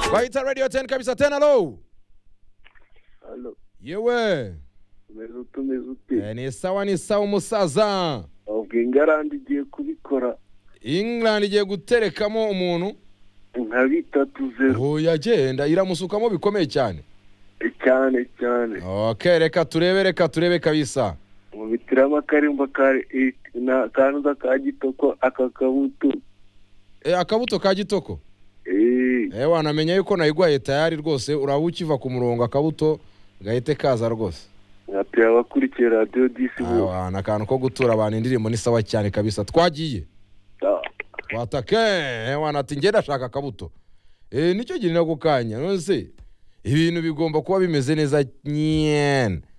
Kwaita Radio 10 kabisa tena low. Hello. Yewe. Tumeze Ni sawa umusaza. England igiye kubikora. England igiye guterekamo umuntu nka 3-0. Oh yagenda iramusukamo bikomeye cyane. Cyane. Okay, reka turebe kabisa. Mu bitirama karimba kare na kanuza ka gitoko akakabuto. Akabuto ka gitoko. Wanamenya yuko nayigwaye tayari rwose uraba ukiva ku murongo akabuto gahite kaza rwose. Ati abakurikiye Radio 10 na kantu ko gutura abantu indirimbo ni sawa cyane kabisa. Twagiye. Watake wanati ngenda shaka akabuto. Nicyo gihe nagukanya none se ibintu bigomba kuba bimeze neza nyene.